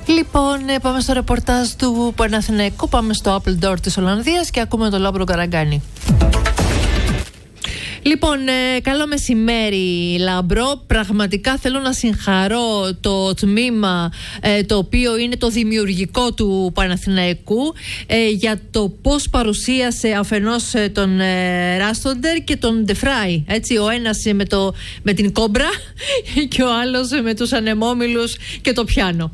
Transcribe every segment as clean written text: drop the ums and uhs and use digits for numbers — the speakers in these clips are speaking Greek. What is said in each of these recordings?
Λοιπόν, πάμε στο ρεπορτάζ του Παναθηναϊκού. Πάμε στο Apple Door της Ολλανδίας και ακούμε τον Λάμπρο Καραγκάνη. Λοιπόν, καλό μεσημέρι, Λάμπρο. Πραγματικά θέλω να συγχαρώ το τμήμα το οποίο είναι το δημιουργικό του Παναθηναϊκού για το πώς παρουσίασε αφενός τον Ράστοντερ και τον Ντεφράι. Έτσι, ο ένας με την κόμπρα και ο άλλος με τους ανεμόμυλους και το πιάνο.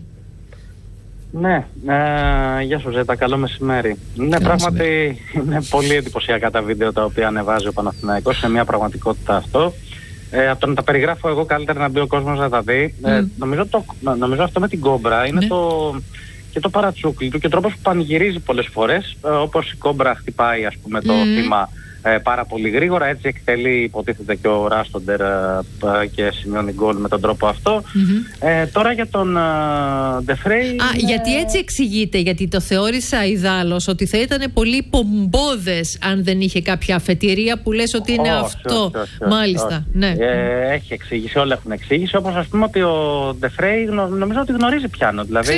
Ναι, γεια σου Ζέτα, καλό μεσημέρι. Ναι, πράγματι είναι πολύ εντυπωσιακά τα βίντεο τα οποία ανεβάζει ο Παναθηναϊκός, σε μια πραγματικότητα αυτό. Από το να τα περιγράφω εγώ, καλύτερα να μπει ο κόσμος να τα δει. Νομίζω αυτό με την κόμπρα είναι και το παρατσούκλι του και ο τρόπος που πανηγυρίζει πολλές φορές, όπως η κόμπρα χτυπάει, ας πούμε, το θύμα πάρα πολύ γρήγορα. Έτσι εκτελεί, υποτίθεται, και ο Ράστοντερ και σημειώνει γκολ με τον τρόπο αυτό. Τώρα για τον Ντεφρέι. Γιατί έτσι εξηγείται, γιατί το θεώρησα ιδάλλως ότι θα ήταν πολύ πομπόδες αν δεν είχε κάποια αφετηρία που λες ότι είναι αυτό. Μάλιστα. Ναι. Έχει εξήγηση, όλα έχουν εξήγηση. Όπως, ας πούμε, ότι ο Ντεφρέι νομίζω ότι γνωρίζει πιάνο. Δηλαδή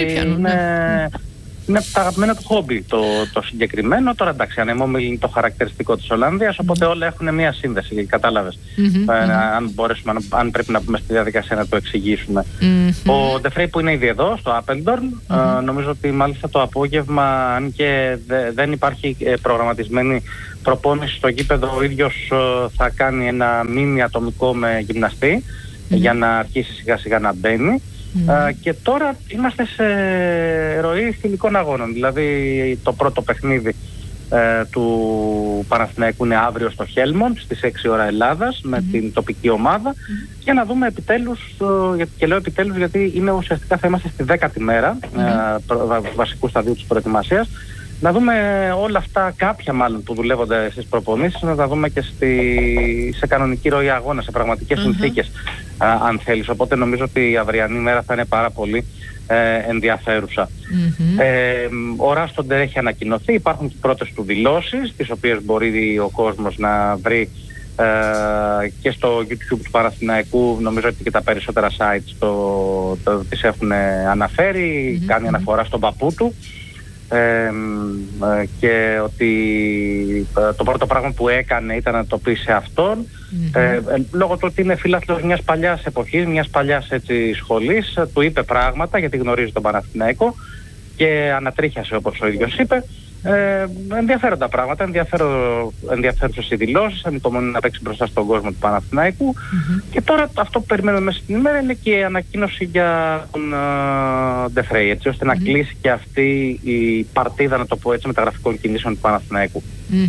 είναι το αγαπημένο του χόμπι το συγκεκριμένο. Τώρα εντάξει, ανεμόμυλη είναι το χαρακτηριστικό της Ολλανδίας, οπότε όλα έχουν μια σύνδεση, κατάλαβες. Αν πρέπει να πούμε στη διαδικασία να το εξηγήσουμε. Ο Ντεφρέι που είναι ήδη εδώ, στο Apeldoorn, νομίζω ότι μάλιστα το απόγευμα, αν και δεν υπάρχει προγραμματισμένη προπόνηση στο γήπεδο, ο ίδιος θα κάνει ένα μίνι ατομικό με γυμναστή για να αρχίσει σιγά σιγά να μπαίνει. Και τώρα είμαστε σε ροή φιλικών αγώνων. Δηλαδή το πρώτο παιχνίδι του Παναθηναϊκού είναι αύριο στο Χέλμοντ στις 6 ώρα Ελλάδας με την τοπική ομάδα, για να δούμε επιτέλους, και λέω επιτέλους γιατί είναι ουσιαστικά θα είμαστε στη 10η μέρα βασικού σταδίου της προετοιμασίας, να δούμε όλα αυτά, κάποια μάλλον που δουλεύονται στις προπονήσεις, να τα δούμε και σε κανονική ροή αγώνα, σε πραγματικές συνθήκες, αν θέλεις. Οπότε νομίζω ότι η αυριανή μέρα θα είναι πάρα πολύ ενδιαφέρουσα. Ο Ράστοντερ έχει ανακοινωθεί, υπάρχουν και πρώτες του δηλώσεις, τις οποίες μπορεί ο κόσμος να βρει και στο YouTube του Παναθηναϊκού. Νομίζω ότι και τα περισσότερα sites τις έχουν αναφέρει, κάνει αναφορά στον παππού του. Και ότι το πρώτο πράγμα που έκανε ήταν να το πει σε αυτόν, λόγω του ότι είναι φίλαθλος μιας παλιάς εποχής, μιας παλιάς σχολής. Του είπε πράγματα γιατί γνωρίζει τον Παναθηναϊκό και ανατρίχιασε, όπως ο ίδιος είπε. Ενδιαφέροντα πράγματα, ενδιαφέρουσες οι δηλώσεις, ανυπομονεί να παίξει μπροστά στον κόσμο του Παναθηναϊκού. Και τώρα αυτό που περιμένουμε μέσα στην ημέρα είναι και η ανακοίνωση για τον Ντεφρέι, έτσι ώστε να κλείσει και αυτή η παρτίδα, να το πω έτσι, μεταγραφικών κινήσεων του Παναθηναϊκού.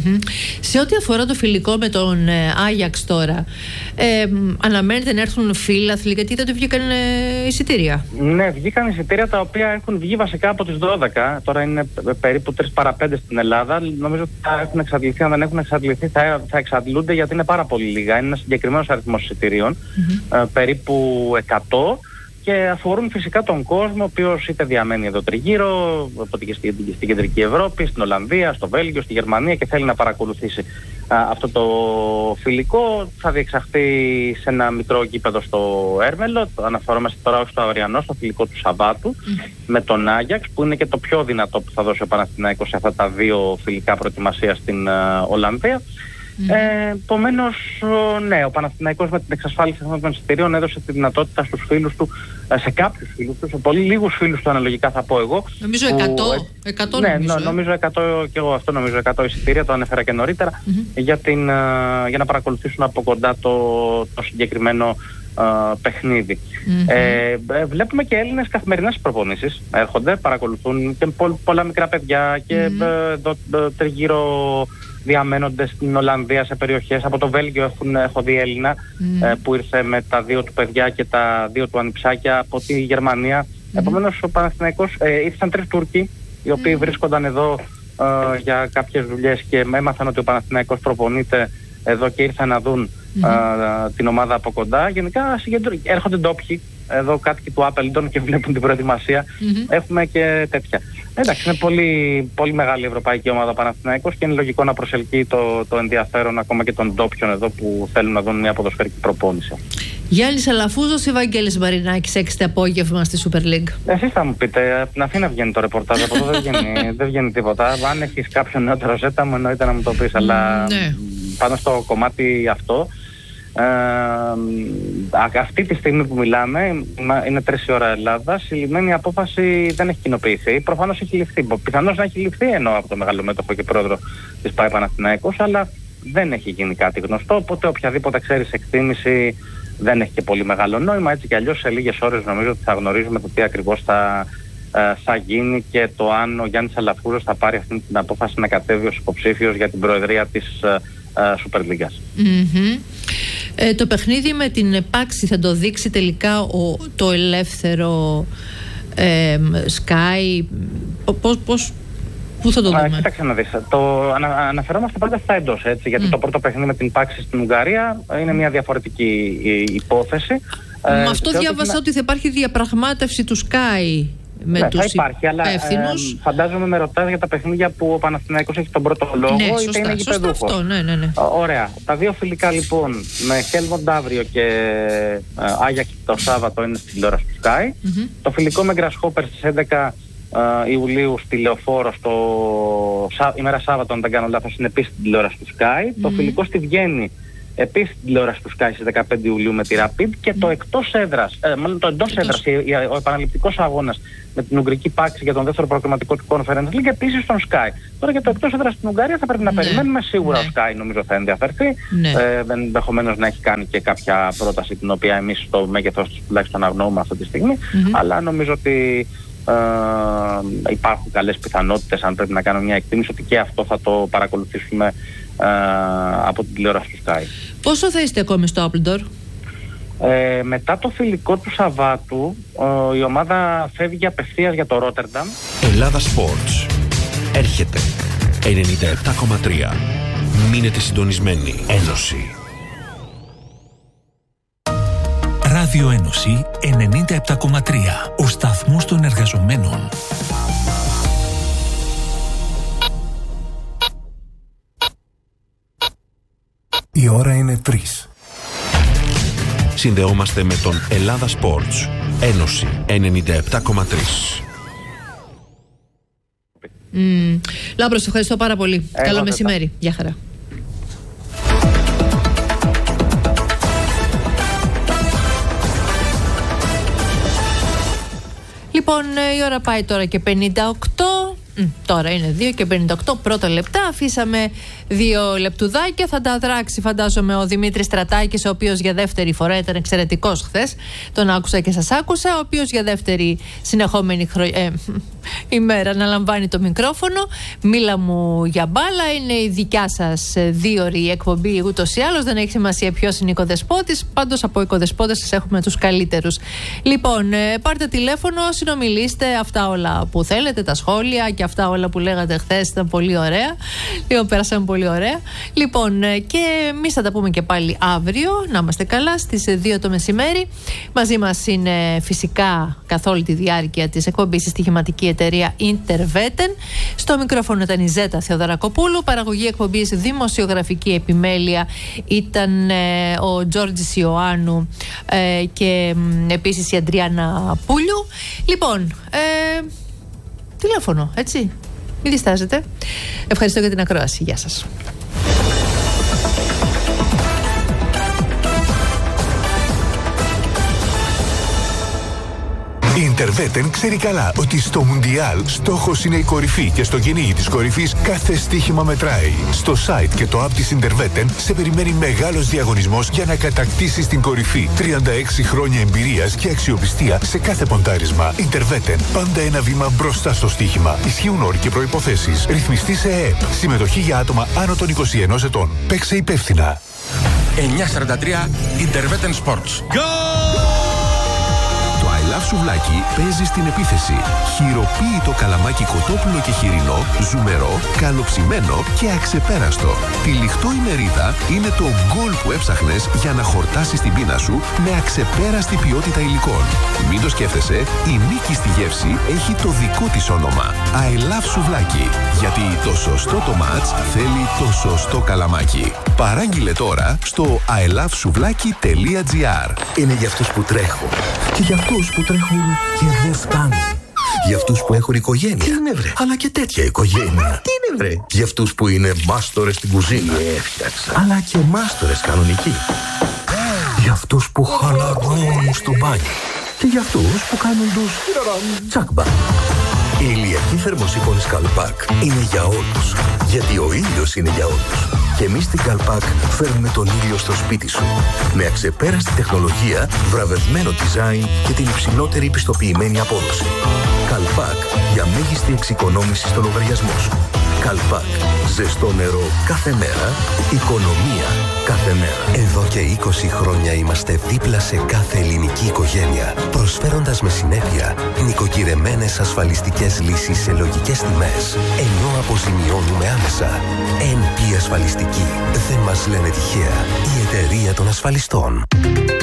Σε ό,τι αφορά το φιλικό με τον Άγιαξ τώρα, αναμένεται να έρθουν φίλαθλοι, γιατί δεν του βγήκαν εισιτήρια? Ναι, βγήκαν εισιτήρια τα οποία έχουν βγει βασικά από τις 12. Τώρα είναι περίπου 3 παρα 5 στην Ελλάδα. Νομίζω ότι θα έχουν εξαντληθεί. Αν δεν έχουν εξαντληθεί, θα εξαντλούνται, γιατί είναι πάρα πολύ λίγα. Είναι ένα συγκεκριμένος αριθμός εισιτηρίων, περίπου 100. Και αφορούν φυσικά τον κόσμο, ο οποίος είτε διαμένει εδώ τριγύρω, από στην Κεντρική Ευρώπη, στην Ολλανδία, στο Βέλγιο, στη Γερμανία, και θέλει να παρακολουθήσει αυτό το φιλικό. Θα διεξαχθεί σε ένα μικρό γήπεδο στο Έρμελο. Αναφερόμαστε τώρα όχι στο αυριανό, στο φιλικό του Σαββάτου, με τον Άγιαξ, που είναι και το πιο δυνατό που θα δώσει ο Παναθηναϊκός σε αυτά τα δύο φιλικά προετοιμασία στην Ολλανδία. Επομένως, ναι, ο Παναθηναϊκός με την εξασφάλιση αυτών των εισιτηρίων έδωσε τη δυνατότητα στους φίλους του, σε κάποιους φίλους του, σε πολύ λίγους φίλους του αναλογικά θα πω εγώ. Νομίζω 100. Ναι, νομίζω 100 και εγώ αυτό, νομίζω 100 εισιτήρια, το ανέφερα και νωρίτερα, για να παρακολουθήσουν από κοντά το συγκεκριμένο παιχνίδι. Βλέπουμε και Έλληνες καθημερινά στις προπονήσεις. Έρχονται, παρακολουθούν και πολλά μικρά παιδιά και τριγύρω διαμένονται στην Ολλανδία σε περιοχές. Από το Βέλγιο έχω δει Έλληνα που ήρθε με τα 2 του παιδιά και τα 2 του ανιψάκια από τη Γερμανία. Επομένως ο Παναθηναϊκός, ήρθαν 3 Τούρκοι οι οποίοι βρίσκονταν εδώ για κάποιες δουλειές και έμαθαν ότι ο Παναθηναϊκός προπονείται εδώ και ήρθαν να δουν την ομάδα από κοντά. Γενικά έρχονται ντόπιοι εδώ, κάτοικοι του Apeldoorn, και βλέπουν την προετοιμασία. Έχουμε και τέτοια. Εντάξει, είναι πολύ, πολύ μεγάλη ευρωπαϊκή ομάδα Παναθηναϊκός και είναι λογικό να προσελκύει το ενδιαφέρον ακόμα και των ντόπιων εδώ που θέλουν να δουν μια ποδοσφαιρική προπόνηση. Γιάννης Αλαφούζος ή Βαγγέλης Μαρινάκης, 6 απόγευμα στη Super League. Εσείς θα μου πείτε, από την Αθήνα βγαίνει το ρεπορτάζ, από εδώ δεν βγαίνει τίποτα. Αν έχεις κάποιον νεότερο ζέτα μου, εννοείται να μου το πεις, αλλά πάνω στο κομμάτι αυτό, αυτή τη στιγμή που μιλάμε, είναι 3 η ώρα Ελλάδα, η λυμμένη απόφαση δεν έχει κοινοποιηθεί. Προφανώς έχει ληφθεί. Πιθανώς να έχει ληφθεί ενώ από το μεγαλομέτωχο και πρόεδρο της ΠΑΕ Παναθηναϊκός, αλλά δεν έχει γίνει κάτι γνωστό. Οπότε οποιαδήποτε ξέρεις εκτίμηση δεν έχει και πολύ μεγάλο νόημα. Έτσι κι αλλιώς σε λίγες ώρες νομίζω ότι θα γνωρίζουμε το τι ακριβώς θα γίνει και το αν ο Γιάννης Αλαφούζος θα πάρει αυτή την απόφαση να κατέβει ως υποψήφιος για την προεδρία της Super League. Το παιχνίδι με την Πάξη θα το δείξει τελικά το ελεύθερο Sky? Πού θα το δούμε? Κοίταξε να δεις. Αναφερόμαστε πάντα στα εντός, έτσι, γιατί το πρώτο παιχνίδι με την Πάξη στην Ουγγαρία είναι μια διαφορετική υπόθεση. Με αυτό διάβασα ότι θα υπάρχει διαπραγμάτευση του Sky με τους υπάρχει, αλλά φαντάζομαι με ρωτάς για τα παιχνίδια που ο Παναθηναϊκός έχει τον πρώτο λόγο, είτε είναι γηπεδούχο. Αυτό, ναι. Ωραία. Τα δύο φιλικά λοιπόν με Χέλμοντ αύριο και Άγιακ το Σάββατο είναι στην τηλεόραση του Sky. Το φιλικό με Grasshopper στις 11 Ιουλίου στη Λεωφόρο ημέρα Σάββατο, αν δεν κάνω λάθος, είναι επίσης στην τηλεόραση του Sky. Το φιλικό στη Βιέννη επίσης στην τηλεόραση του Sky στις 15 Ιουλίου με τη Rapid, και το εκτός έδρας, μάλλον το εντός έδρας, ο επαναληπτικός αγώνας με την Ουγγρική Πάξη για τον δεύτερο προκριματικό του Conference League επίσης στον Sky. Τώρα για το εκτός έδρας στην Ουγγαρία θα πρέπει να περιμένουμε. Σίγουρα ο Sky νομίζω θα ενδιαφερθεί. Ενδεχομένως να έχει κάνει και κάποια πρόταση την οποία εμείς στο μέγεθός της τουλάχιστον αγνοούμε αυτή τη στιγμή. Αλλά νομίζω ότι υπάρχουν καλές πιθανότητες, αν πρέπει να κάνω μια εκτίμηση, ότι και αυτό θα το παρακολουθήσουμε από την τηλεόραση του Sky. Πόσο θα είστε ακόμη στο Appledore? Μετά το φιλικό του Σαββάτου η ομάδα φεύγει απευθείας για το Ρότερνταμ. Ελλάδα Sports έρχεται 97,3. Μείνετε συντονισμένοι. Ένωση. Ράδιο Ένωση 97,3. Ο σταθμός των εργαζομένων. Η ώρα είναι 3. Συνδεόμαστε με τον Ελλάδα Sports. Ένωση 97,3. Λάμπρος, ευχαριστώ πάρα πολύ. Καλό μεσημέρι. Γεια χαρά. Λοιπόν, η ώρα πάει τώρα και 58. Τώρα είναι 2 και 58 πρώτα λεπτά. Αφήσαμε 2 λεπτουδάκια. Θα τα δράξει, φαντάζομαι, ο Δημήτρης Στρατάκης, ο οποίος για δεύτερη φορά ήταν εξαιρετικός χθες. Τον άκουσα και σας άκουσα. Ο οποίος για δεύτερη συνεχόμενη ημέρα αναλαμβάνει το μικρόφωνο. Μίλα μου για μπάλα. Είναι η δικιά σας 2ωρη εκπομπή ούτως ή άλλως. Δεν έχει σημασία ποιος είναι οικοδεσπότης. Πάντως από οικοδεσπότες σας έχουμε τους καλύτερους. Λοιπόν, πάρτε τηλέφωνο, συνομιλήστε. Αυτά όλα που θέλετε, τα σχόλια και αυτά όλα που λέγατε χθες ήταν πολύ ωραία. Πέρασαμε πολύ ωραία. Λοιπόν, και εμείς θα τα πούμε και πάλι αύριο. Να είμαστε καλά στις 2 το μεσημέρι. Μαζί μας είναι φυσικά καθ' όλη τη διάρκεια της εκπομπής η στοιχηματική εταιρεία Interveten. Στο μικρόφωνο ήταν η Ζέτα Θεοδωρακοπούλου. Παραγωγή εκπομπής, δημοσιογραφική επιμέλεια ήταν ο Τζόρτζης Ιωάννου και επίσης η Αντριάννα Πούλιου. Λοιπόν, τηλέφωνο, έτσι. Μην διστάζετε. Ευχαριστώ για την ακρόαση. Γεια σας. Η Interveten ξέρει καλά ότι στο Μουντιάλ στόχος είναι η κορυφή και στο κυνήγι της κορυφής κάθε στοίχημα μετράει. Στο site και το app της Interveten σε περιμένει μεγάλος διαγωνισμός για να κατακτήσεις την κορυφή. 36 χρόνια εμπειρίας και αξιοπιστία σε κάθε ποντάρισμα. Interveten, πάντα ένα βήμα μπροστά στο στοίχημα. Ισχύουν όροι και προϋποθέσεις. Ρυθμιστή σε ΕΕΠ. Συμμετοχή για άτομα άνω των 21 ετών. Παίξε υπεύθυνα. 9:43 Interveten Sports. Go! Love σουβλάκι παίζει στην επίθεση. Χειροποίητο καλαμάκι κοτόπουλο και χοιρινό, ζουμερό, καλοψημένο και αξεπέραστο. Τυλιχτό ημερίδα είναι το γκολ που έψαχνες για να χορτάσεις την πείνα σου με αξεπέραστη ποιότητα υλικών. Μην το σκέφτεσαι, η νίκη στη γεύση έχει το δικό της όνομα. I love σουβλάκι. Γιατί το σωστό το μάτς θέλει το σωστό καλαμάκι. Παράγγειλε τώρα στο ilovesuvlaki.gr. Είναι για αυτούς που τρέχουν και για αυτούς που τρέχουν και δεν φτάνουν. Για αυτούς που έχουν οικογένεια. Τι είναι βρε? Αλλά και τέτοια οικογένεια. Τι είναι βρε? Για αυτούς που είναι μάστορες στην κουζίνα. Έφτιαξα. Αλλά και μάστορες κανονικοί. Για αυτούς που χαλαρώνουν στο μπάνιο. Και για αυτούς που κάνουν τους τσακμπα. Η ηλιακή θερμοσύφωνη Καλπάκ είναι για όλους. Γιατί ο ήλιος είναι για όλους. Και εμείς στην Καλπάκ φέρνουμε τον ήλιο στο σπίτι σου. Με αξεπέραστη τεχνολογία, βραβευμένο design και την υψηλότερη πιστοποιημένη απόδοση. Καλπάκ για μέγιστη εξοικονόμηση στο λογαριασμό σου. Καλπάκ. Ζεστό νερό κάθε μέρα. Οικονομία κάθε μέρα. Εδώ και 20 χρόνια είμαστε δίπλα σε κάθε ελληνική οικογένεια, προσφέροντας με συνέπεια νοικοκυρεμένες ασφαλιστικές λύσεις σε λογικές τιμές, ενώ αποζημιώνουμε άμεσα. NP Ασφαλιστική. Δεν μας λένε τυχαία. Η εταιρεία των ασφαλιστών.